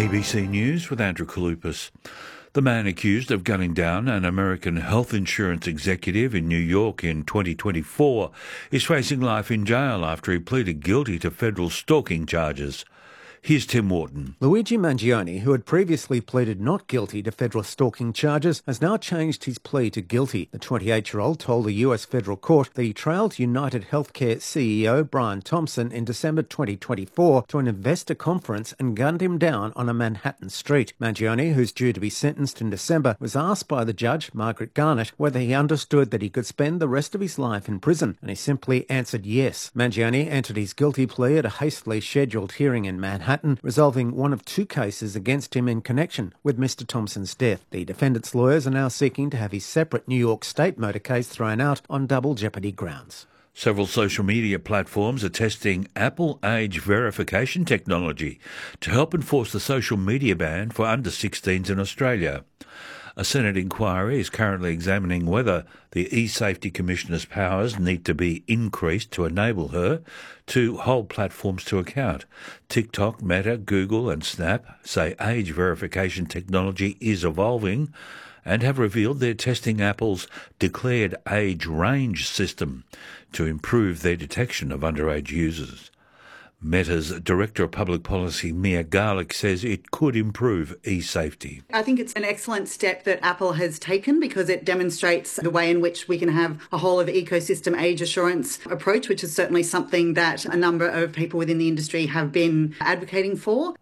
ABC News with Andrew Kalupas. The man accused of gunning down an American health insurance executive in New York in 2024 is facing life in jail after he pleaded guilty to federal stalking charges. Here's Tim Wharton. Luigi Mangione, who had previously pleaded not guilty to federal stalking charges, has now changed his plea to guilty. The 28-year-old told a US federal court that he trailed United Healthcare CEO Brian Thompson in December 2024 to an investor conference and gunned him down on a Manhattan street. Mangione, who's due to be sentenced in December, was asked by the judge, Margaret Garnett, whether he understood that he could spend the rest of his life in prison, and he simply answered yes. Mangione entered his guilty plea at a hastily scheduled hearing in Manhattan, resolving one of two cases against him in connection with Mr. Thompson's death. The defendant's lawyers are now seeking to have his separate New York State motor case thrown out on double jeopardy grounds. Several social media platforms are testing Apple age verification technology to help enforce the social media ban for under 16s in Australia. A Senate inquiry is currently examining whether the e-Safety Commissioner's powers need to be increased to enable her to hold platforms to account. TikTok, Meta, Google and Snap say age verification technology is evolving and have revealed they're testing Apple's declared age range system to improve their detection of underage users. Meta's Director of Public Policy, Mia Garlick, says it could improve e-safety. I think it's an excellent step that Apple has taken because it demonstrates the way in which we can have a whole of ecosystem age assurance approach, which is certainly something that a number of people within the industry have been advocating for.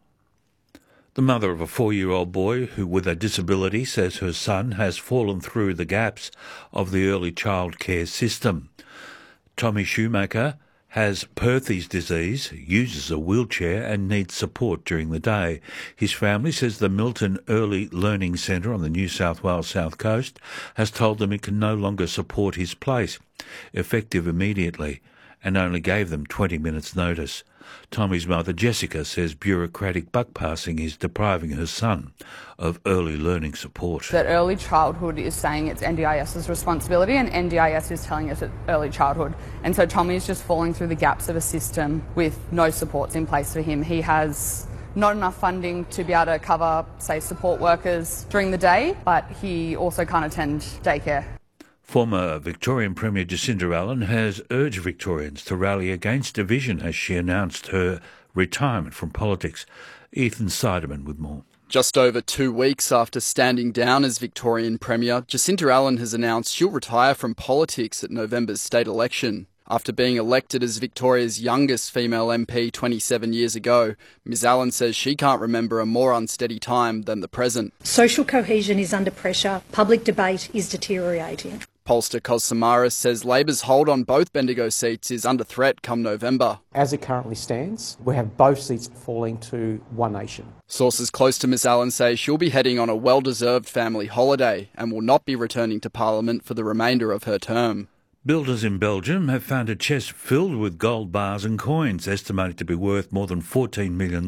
The mother of a 4-year-old boy who with a disability says her son has fallen through the gaps of the early child care system. Tommy Shoemaker has Perthes disease, uses a wheelchair and needs support during the day. His family says the Milton Early Learning Centre on the New South Wales South Coast has told them it can no longer support his place, effective immediately, and only gave them 20 minutes' notice. Tommy's mother, Jessica, says bureaucratic buck-passing is depriving her son of early learning support. That early childhood is saying it's NDIS's responsibility and NDIS is telling us it's early childhood. And so Tommy is just falling through the gaps of a system with no supports in place for him. He has not enough funding to be able to cover, say, support workers during the day, but he also can't attend daycare. Former Victorian Premier Jacinta Allen has urged Victorians to rally against division as she announced her retirement from politics. Ethan Siderman with more. Just over 2 weeks after standing down as Victorian Premier, Jacinta Allen has announced she'll retire from politics at November's state election. After being elected as Victoria's youngest female MP 27 years ago, Ms Allen says she can't remember a more unsteady time than the present. Social cohesion is under pressure, public debate is deteriorating. Pollster Kos Samaras says Labor's hold on both Bendigo seats is under threat come November. As it currently stands, we have both seats falling to One Nation. Sources close to Ms Allen say she'll be heading on a well-deserved family holiday and will not be returning to Parliament for the remainder of her term. Builders in Belgium have found a chest filled with gold bars and coins, estimated to be worth more than $14 million,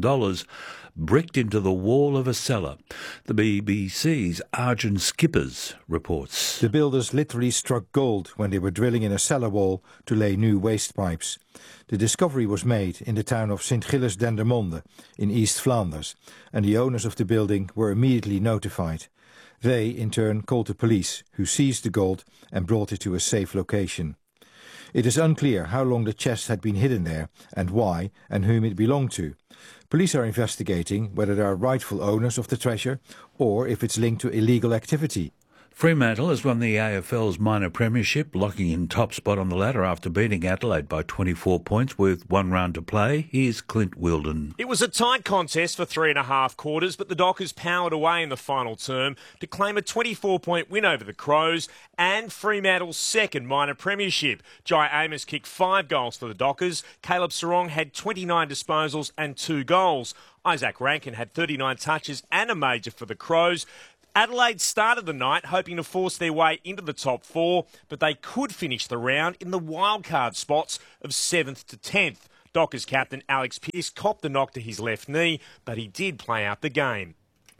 bricked into the wall of a cellar. The BBC's Arjun Skippers reports. The builders literally struck gold when they were drilling in a cellar wall to lay new waste pipes. The discovery was made in the town of Sint-Gilles-Dendermonde in East Flanders, and the owners of the building were immediately notified. They, in turn, called the police, who seized the gold and brought it to a safe location. It is unclear how long the chest had been hidden there and why and whom it belonged to. Police are investigating whether there are rightful owners of the treasure or if it's linked to illegal activity. Fremantle has won the AFL's minor premiership, locking in top spot on the ladder after beating Adelaide by 24 points with 1 round to play. Here's Clint Wilden. It was a tight contest for 3.5 quarters, but the Dockers powered away in the final term to claim a 24-point win over the Crows and Fremantle's second minor premiership. Jai Amos kicked 5 goals for the Dockers. Caleb Sarong had 29 disposals and 2 goals. Isaac Rankin had 39 touches and a major for the Crows. Adelaide started the night hoping to force their way into the top 4, but they could finish the round in the wildcard spots of 7th to 10th. Dockers captain Alex Pearce copped the knock to his left knee, but he did play out the game.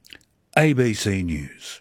ABC News.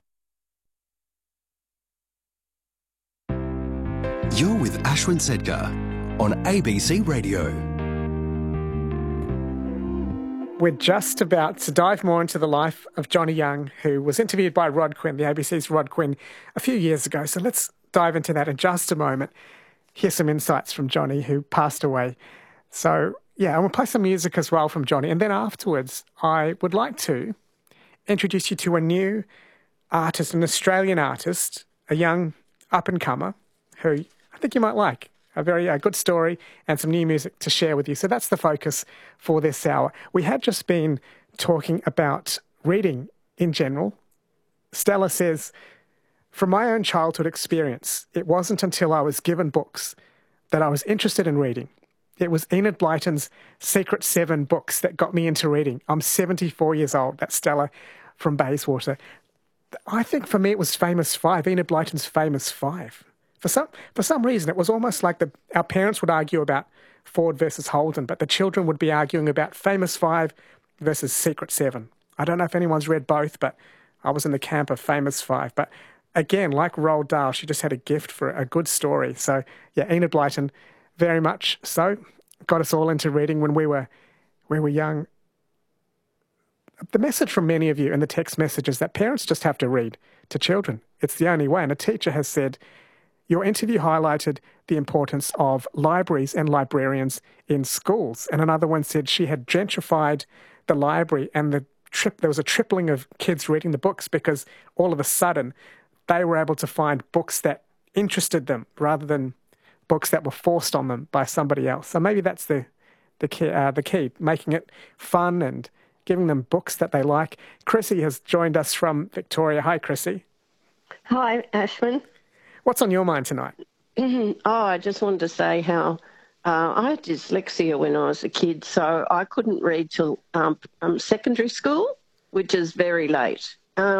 You're with Ashwin Sedkar on ABC Radio. We're just about to dive more into the life of Johnny Young, who was interviewed by Rod Quinn, the ABC's Rod Quinn, a few years ago. So let's dive into that in just a moment. Here's some insights from Johnny, who passed away. So, yeah, and we'll play some music as well from Johnny. And then afterwards, I would like to introduce you to a new artist, an Australian artist, a young up-and-comer, who I think you might like. A very good story and some new music to share with you. So that's the focus for this hour. We had just been talking about reading in general. Stella says, from my own childhood experience, it wasn't until I was given books that I was interested in reading. It was Enid Blyton's Secret 7 books that got me into reading. I'm 74 years old. That's Stella from Bayswater. I think for me it was Famous Five, Enid Blyton's Famous Five. For some reason, it was almost like our parents would argue about Ford versus Holden, but the children would be arguing about Famous Five versus Secret 7. I don't know if anyone's read both, but I was in the camp of Famous Five. But again, like Roald Dahl, she just had a gift for a good story. So, yeah, Enid Blyton, very much so, got us all into reading when we were young. The message from many of you in the text message is that parents just have to read to children. It's the only way. And a teacher has said, your interview highlighted the importance of libraries and librarians in schools. And another one said she had gentrified the library and there was a tripling of kids reading the books because all of a sudden they were able to find books that interested them rather than books that were forced on them by somebody else. So maybe that's the key, making it fun and giving them books that they like. Chrissy has joined us from Victoria. Hi, Chrissy. Hi, Ashwin. What's on your mind tonight? I just wanted to say how I had dyslexia when I was a kid, so I couldn't read till secondary school, which is very late.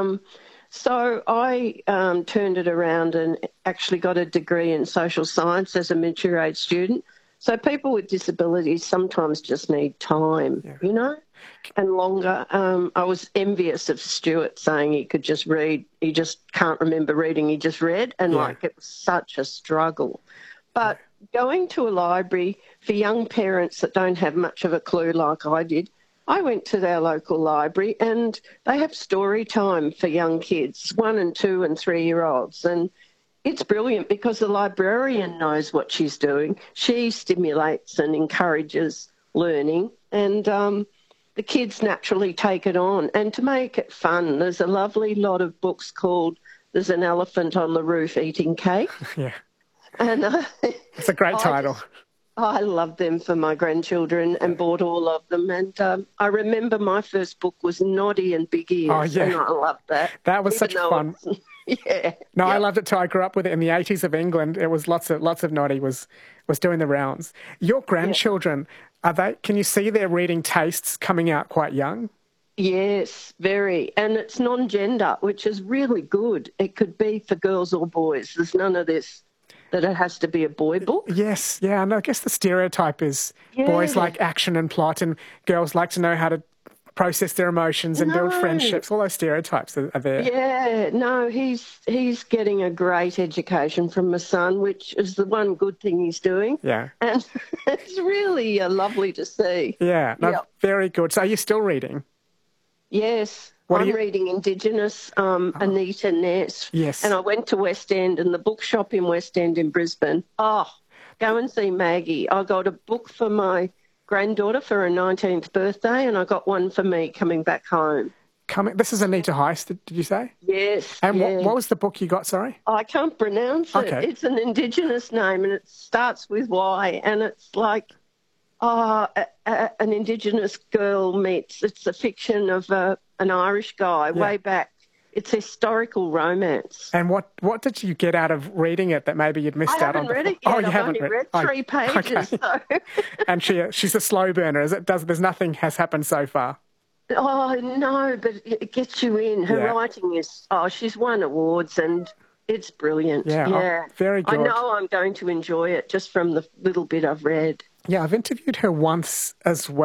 So I turned it around and actually got a degree in social science as a mature age student. So people with disabilities sometimes just need time, you know, and longer. I was envious of Stuart saying he could just read. He just can't remember reading. He just read, and it was such a struggle. But going to a library for young parents that don't have much of a clue like I did, I went to their local library and they have story time for young kids, 1 and 2 and 3-year-olds. And it's brilliant because the librarian knows what she's doing. She stimulates and encourages learning, and the kids naturally take it on. And to make it fun, there's a lovely lot of books called There's an Elephant on the Roof Eating Cake. Yeah. And it's a great title. I loved them for my grandchildren and bought all of them. And I remember my first book was Noddy and Big Ears, and I loved that. That was such fun. Yeah. No, I loved it too. I grew up with it in the 80s of England. It was lots of Noddy was doing the rounds. Your grandchildren, can you see their reading tastes coming out quite young? Yes, very. And it's non-gender, which is really good. It could be for girls or boys. There's none of this that it has to be a boy book. Yes, yeah. And I guess the stereotype is boys like action and plot and girls like to know how to process their emotions and build friendships. All those stereotypes are there. Yeah, no, he's getting a great education from my son, which is the one good thing he's doing. Yeah. And it's really lovely to see. Yeah, very good. So are you still reading? Yes. I'm reading Indigenous, Anita Ness. Yes. And I went to West End and the bookshop in West End in Brisbane. Oh, go and see Maggie. I got a book for my granddaughter for her 19th birthday, and I got one for me coming back home. This is Anita Heiss, did you say? Yes. And what was the book you got, sorry? I can't pronounce it. It's an Indigenous name, and it starts with Y, and it's like an Indigenous girl meets. It's a fiction of an Irish guy way back. It's a historical romance. And what did you get out of reading it that maybe you'd missed out on? I haven't read it yet. Oh, you I've haven't only read 3 pages. Okay. So. And she's a slow burner. There's nothing has happened so far. Oh, no, but it gets you in. Her writing is, she's won awards and it's brilliant. Yeah. Very good. I know I'm going to enjoy it just from the little bit I've read. Yeah, I've interviewed her once as well.